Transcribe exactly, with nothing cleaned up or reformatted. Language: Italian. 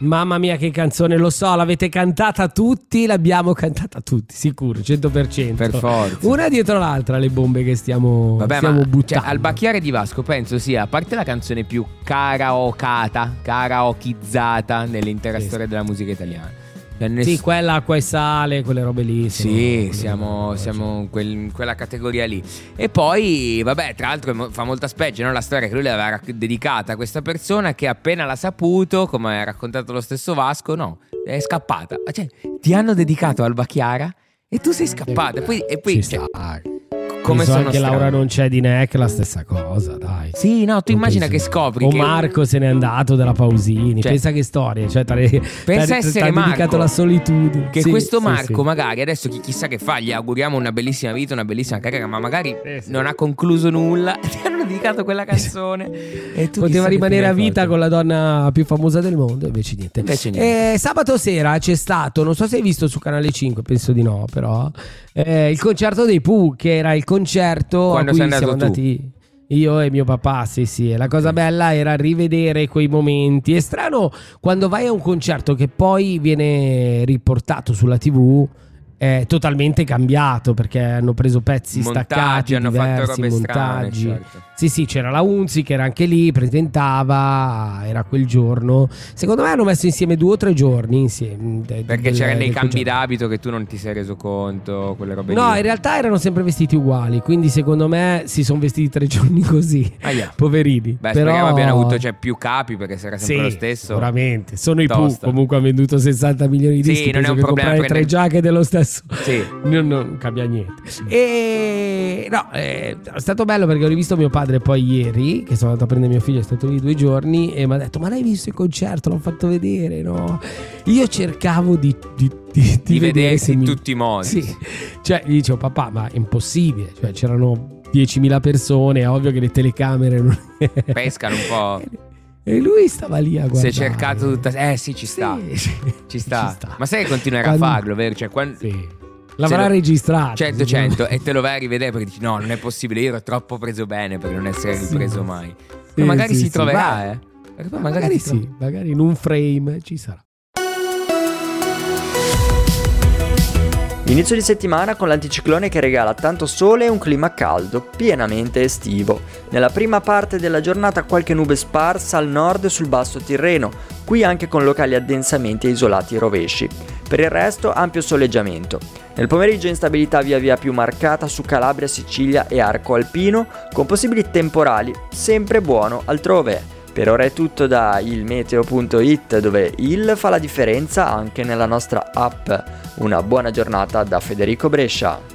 Mamma mia che canzone, lo so, l'avete cantata tutti, l'abbiamo cantata tutti, sicuro, cento per cento. Per forza. Una dietro l'altra le bombe che stiamo, Vabbè, stiamo ma, buttando. Cioè, Albacchiare di Vasco penso sia, a parte la canzone più karaokata, karaokizzata nell'intera Sì. storia della musica italiana. Cioè, ness- Sì, quella acqua e sale, quelle robe lì. Sì, sono- siamo, siamo in, quel- in quella categoria lì. E poi, vabbè, tra l'altro mo- fa molta specie, no? La storia che lui le aveva rac- dedicata a questa persona che appena l'ha saputo, come ha raccontato lo stesso Vasco, no, è scappata. Cioè, ti hanno dedicato Alba Chiara e tu sei scappata. E poi, e poi Ci cioè, sta. come So sono anche strani. Laura non c'è di Neck, la stessa cosa, dai. Sì, no, tu Non immagina penso- che scopri o che Marco se n'è andato della Pausini. Cioè- Pensa che storia, cioè t'ha Pensa essere Marco, dedicato la solitudine. che Sì, questo sì, Marco sì. magari adesso chi chissà che fa, gli auguriamo una bellissima vita, una bellissima carriera, ma magari Sì, sì. non ha concluso nulla. Ti hanno dedicato quella canzone e tu Poteva chissà che rimanere fine a hai vita fatto. con la donna più famosa del mondo, invece niente. Invece niente. Eh, sabato sera c'è stato, non so se hai visto su Canale cinque, penso di no, però eh, il concerto dei Pooh, che era il concerto Quando a cui sei andato siamo tu? andati io e mio papà, sì sì. E la cosa bella era rivedere quei momenti. È strano quando vai a un concerto che poi viene riportato sulla tivù. È totalmente cambiato perché hanno preso pezzi Montaggi, staccati, hanno fatto diversi robe strane, montaggi. certo. Sì, sì, c'era la Unzi che era anche lì, presentava, era quel giorno. Secondo me hanno messo insieme due o tre giorni insieme. de- Perché del- c'erano dei del cambi concerto. d'abito che tu non ti sei reso conto, quelle robe No, lì. in realtà erano sempre vestiti uguali, quindi secondo me si sono vestiti tre giorni così. Aia. Poverini. Beh, Però speriamo abbiano avuto cioè, più capi perché se era sempre sì, lo stesso. sicuramente. Sono i Pooh, Tosta. comunque hanno venduto sessanta milioni di Sì, dischi. non è penso un che problema comprare tre prendere- giacche dello stesso Sì. non, non cambia niente. E no, eh, è stato bello perché ho rivisto mio padre poi ieri, che sono andato a prendere mio figlio, è stato lì due giorni e mi ha detto: ma l'hai visto il concerto? L'ho fatto vedere, no? Io cercavo di, di, di, di Di vedere vedersi se in mi- tutti i modi. Sì, cioè gli dicevo: papà, ma è impossibile, cioè c'erano diecimila persone, è ovvio che le telecamere non... Pescano un po'. E lui stava lì a Si guardare. è cercato tutta. Eh sì, ci sta. Sì, sì, Ci sta. ci sta. Ma sai che continuerà Quando- a farlo, vero? Cioè, quando. Sì. L'avrà Se lo- registrato. Certo, secondo certo, me. e te lo vai a rivedere perché dici no, non è possibile, io ero troppo preso bene per non essere Sì. ripreso mai. Sì, Ma magari sì, si sì, troverà, ma- eh. Perché poi Ma magari, magari si trova- sì, magari in un frame ci sarà. Inizio di settimana con l'anticiclone che regala tanto sole e un clima caldo, pienamente estivo. Nella prima parte della giornata qualche nube sparsa al nord e sul basso Tirreno, qui anche con locali addensamenti e isolati rovesci. Per il resto ampio soleggiamento. Nel pomeriggio instabilità via via più marcata su Calabria, Sicilia e Arco Alpino, con possibili temporali, sempre buono altrove. Per ora è tutto da ilmeteo punto it, dove il fa la differenza anche nella nostra app. Una buona giornata da Federico Brescia.